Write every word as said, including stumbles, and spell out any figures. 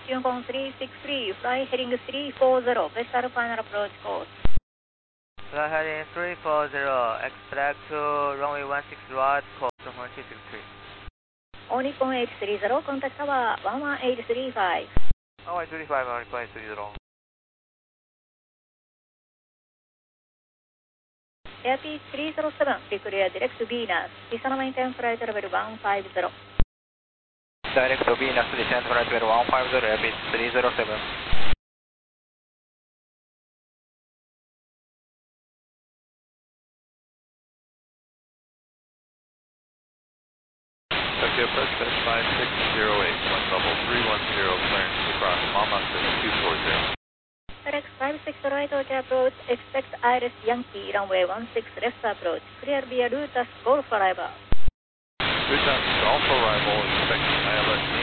Yukon three six three, fly heading three four zero, Vestal final approach course. Fly heading three four zero, expect to runway one six right, course one two six three. All Nippon eight three zero, contact tower one one eight three five. one one eight three five, All Nippon eight three zero. Airspeed three zero seven, declare direct to Venus, descend maintain flight level one five zero. Direct to Venus, descent flight level one five zero, airspeed three zero seven. Okay, approach at five six zero eight, one level three one zero, clearance to cross Mama six two four zero. Correct five six zero eight, okay approach, expect Iris Yankee, runway one six left approach, clear via Lutas Golf arrival. Lutas Golf arrival, expect I L S